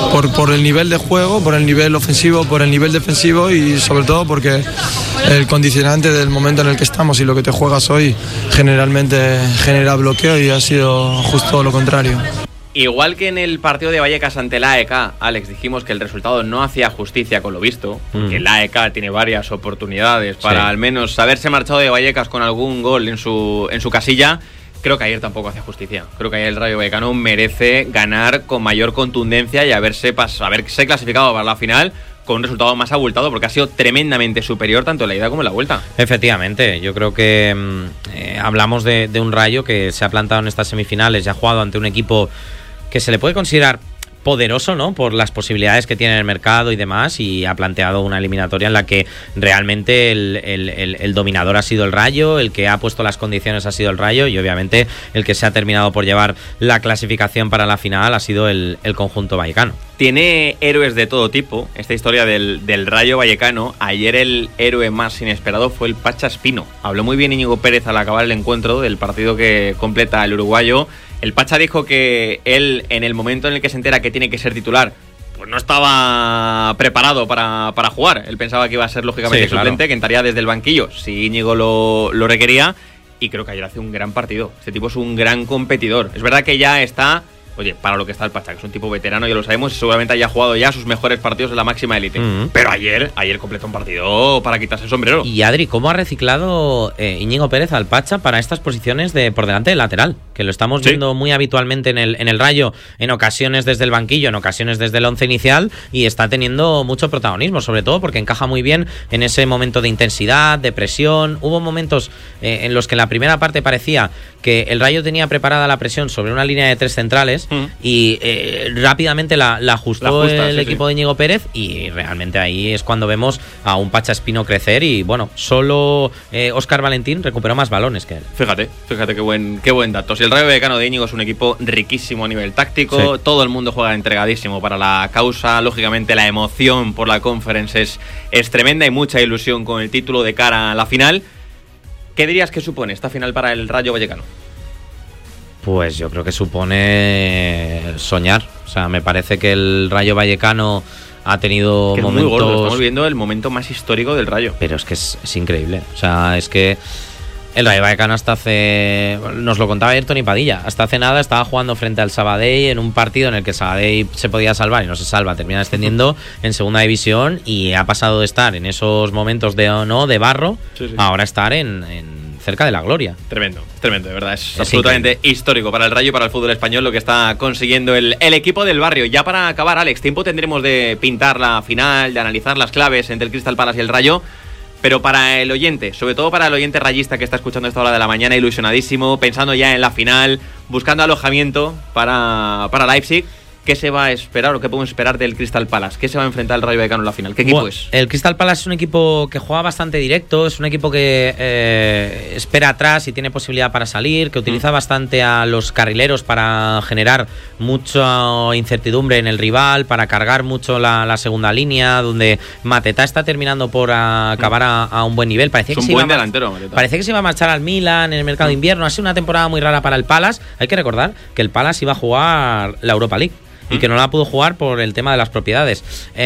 por el nivel de juego, por el nivel ofensivo, por el nivel defensivo y sobre todo porque el condicionante del momento en el que estamos y lo que te juegas hoy generalmente genera bloqueo y ha sido justo lo contrario. Igual que en el partido de Vallecas ante la AEK, Alex, dijimos que el resultado no hacía justicia con lo visto, que la AEK tiene varias oportunidades para al menos haberse marchado de Vallecas con algún gol en su casilla. Creo que ayer tampoco hace justicia. Creo que ayer el Rayo Vallecano merece ganar con mayor contundencia y haberse clasificado para la final con un resultado más abultado, porque ha sido tremendamente superior tanto en la ida como en la vuelta. Efectivamente, yo creo que hablamos de un Rayo que se ha plantado en estas semifinales y ha jugado ante un equipo que se le puede considerar poderoso, ¿no?, por las posibilidades que tiene en el mercado y demás, y ha planteado una eliminatoria en la que realmente el dominador ha sido el Rayo, el que ha puesto las condiciones ha sido el Rayo, y obviamente el que se ha terminado por llevar la clasificación para la final ha sido el conjunto vallecano. Tiene héroes de todo tipo esta historia del Rayo Vallecano. Ayer el héroe más inesperado fue el Pacha Espino. Habló muy bien Íñigo Pérez al acabar el encuentro del partido que completa el uruguayo. El Pacha dijo que él, en el momento en el que se entera que tiene que ser titular, pues no estaba preparado para jugar. Él pensaba que iba a ser lógicamente suplente, que entraría desde el banquillo si Íñigo lo requería, y creo que ayer hace un gran partido. Este tipo es un gran competidor. Es verdad que ya está, oye, para lo que está el Pacha, que es un tipo veterano, ya lo sabemos, y seguramente haya jugado ya sus mejores partidos en la máxima élite. Pero ayer completó un partido para quitarse el sombrero. Y Adri, ¿cómo ha reciclado Íñigo Pérez al Pacha para estas posiciones de por delante del lateral? Que lo estamos viendo muy habitualmente en el Rayo, en ocasiones desde el banquillo, en ocasiones desde el once inicial, y está teniendo mucho protagonismo, sobre todo porque encaja muy bien en ese momento de intensidad, de presión. Hubo momentos en los que en la primera parte parecía que el Rayo tenía preparada la presión sobre una línea de tres centrales y rápidamente la ajustó el equipo de Íñigo Pérez, y realmente ahí es cuando vemos a un Pacha Espino crecer, y bueno, solo Óscar Valentín recuperó más balones que él. Fíjate qué buen dato. Si el Rayo Vallecano de Íñigo es un equipo riquísimo a nivel táctico, todo el mundo juega entregadísimo para la causa, lógicamente la emoción por la Conference es tremenda, y mucha ilusión con el título de cara a la final. ¿Qué dirías que supone esta final para el Rayo Vallecano? Pues yo creo que supone soñar. O sea, me parece que el Rayo Vallecano ha tenido que momentos... muy gordo. Estamos viendo el momento más histórico del Rayo. Pero es que es increíble. O sea, es que el Rayo Vallecano hasta hace... Nos lo contaba ayer Toni Padilla. Hasta hace nada estaba jugando frente al Sabadell en un partido en el que Sabadell se podía salvar y no se salva. Termina descendiendo en segunda división, y ha pasado de estar en esos momentos de barro, ahora estar cerca de la gloria. Tremendo, de verdad. Es absolutamente increíble. Histórico para el Rayo y para el fútbol español lo que está consiguiendo el equipo del barrio. Ya para acabar, Alex, tiempo tendremos de pintar la final, de analizar las claves entre el Crystal Palace y el Rayo. Pero para el oyente, sobre todo para el oyente rayista que está escuchando esta hora de la mañana, ilusionadísimo, pensando ya en la final, buscando alojamiento para Leipzig, ¿qué se va a esperar o qué podemos esperar del Crystal Palace? ¿Qué se va a enfrentar el Rayo Vallecano en la final? ¿Qué equipo es? El Crystal Palace es un equipo que juega bastante directo, es un equipo que espera atrás y tiene posibilidad para salir, que utiliza bastante a los carrileros para generar mucha incertidumbre en el rival, para cargar mucho la segunda línea, donde Mateta está terminando por acabar a un buen nivel. Parecía es un buen delantero, Mateta. Parecía que se iba a marchar al Milan en el mercado de invierno. Ha sido una temporada muy rara para el Palace. Hay que recordar que el Palace iba a jugar la Europa League y que no la pudo jugar por el tema de las propiedades.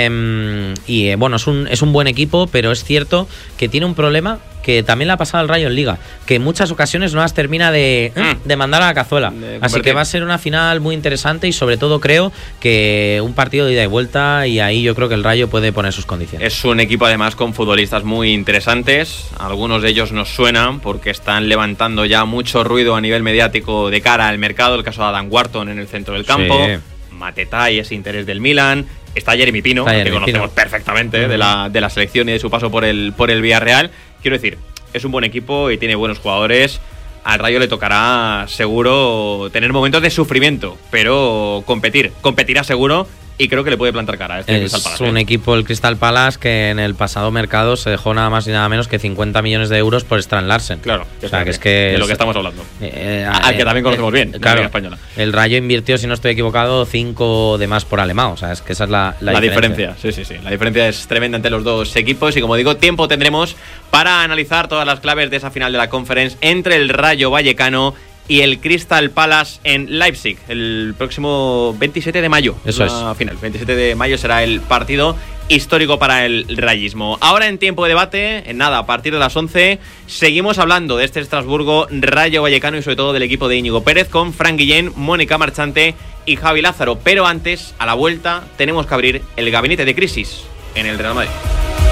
Bueno, es un buen equipo, pero es cierto que tiene un problema que también le ha pasado al Rayo en Liga, que en muchas ocasiones no las termina de mandar a la cazuela. Así que va a ser una final muy interesante, y sobre todo creo que un partido de ida y vuelta, y ahí yo creo que el Rayo puede poner sus condiciones. Es un equipo además con futbolistas muy interesantes. Algunos de ellos nos suenan porque están levantando ya mucho ruido a nivel mediático de cara al mercado. El caso de Adam Wharton en el centro del campo, Mateta y ese interés del Milan. Está Jeremy Pino, que conocemos perfectamente de la selección y de su paso por el Villarreal. Quiero decir, es un buen equipo y tiene buenos jugadores. Al Rayo le tocará seguro tener momentos de sufrimiento, pero competirá seguro, y creo que le puede plantar cara a este Crystal Palace. Es un equipo, el Crystal Palace, que en el pasado mercado se dejó nada más y nada menos que 50 millones de euros por Strand Larsen. Claro, o sea, que es que de lo que estamos hablando. Al que también conocemos bien, claro, la Liga Española. El Rayo invirtió, si no estoy equivocado, 5 de más por Alemão. O sea, es que esa es la diferencia. Sí. La diferencia es tremenda entre los dos equipos, y como digo, tiempo tendremos para analizar todas las claves de esa final de la Conference entre el Rayo Vallecano y el Crystal Palace en Leipzig el próximo 27 de mayo. Eso es. Final. 27 de mayo será el partido histórico para el rayismo. Ahora en tiempo de debate, en nada, a partir de las 11, seguimos hablando de este Estrasburgo Rayo Vallecano y sobre todo del equipo de Íñigo Pérez con Fran Guillén, Mónica Marchante y Javi Lázaro. Pero antes, a la vuelta, tenemos que abrir el gabinete de crisis en el Real Madrid.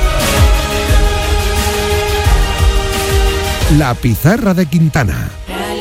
La pizarra de Quintana.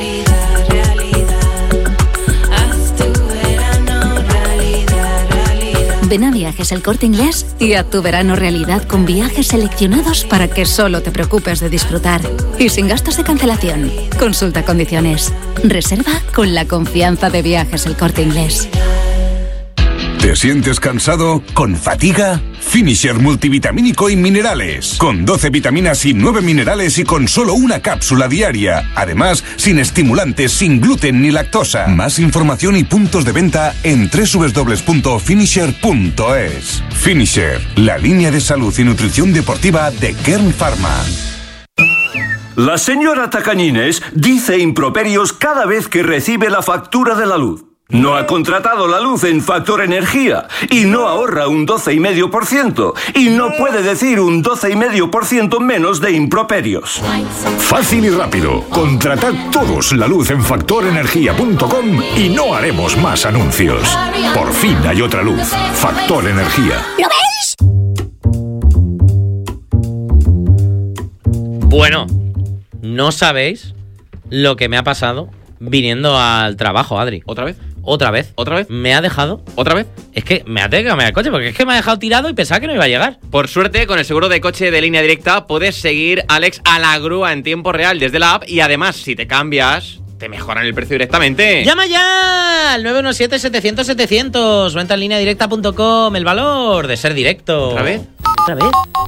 Ven a Viajes El Corte Inglés y haz tu verano realidad con viajes seleccionados para que solo te preocupes de disfrutar y sin gastos de cancelación. Consulta condiciones. Reserva con la confianza de Viajes El Corte Inglés. ¿Te sientes cansado? ¿Con fatiga? Finisher multivitamínico y minerales. Con 12 vitaminas y 9 minerales y con solo una cápsula diaria. Además, sin estimulantes, sin gluten ni lactosa. Más información y puntos de venta en www.finisher.es. Finisher, la línea de salud y nutrición deportiva de Kern Pharma. La señora Tacañines dice improperios cada vez que recibe la factura de la luz. No ha contratado la luz en Factor Energía y no ahorra un 12,5% y no puede decir un 12,5% menos de improperios. Fácil y rápido. Contratad todos la luz en factorenergia.com y no haremos más anuncios. Por fin hay otra luz. Factor Energía. ¿Lo veis? Bueno, no sabéis lo que me ha pasado viniendo al trabajo, Adri. ¿Otra vez? ¿Otra vez? ¿Otra vez? Me ha dejado... ¿Otra vez? Es que me ha tenido que cambiar el coche, porque es que me ha dejado tirado y pensaba que no iba a llegar. Por suerte, con el seguro de coche de Línea Directa puedes seguir, Alex, a la grúa en tiempo real desde la app y además, si te cambias, te mejoran el precio directamente. ¡Llama ya! Al 917-700-700. Venta en lineadirecta.com. El valor de ser directo. ¿Otra vez? ¿Otra vez?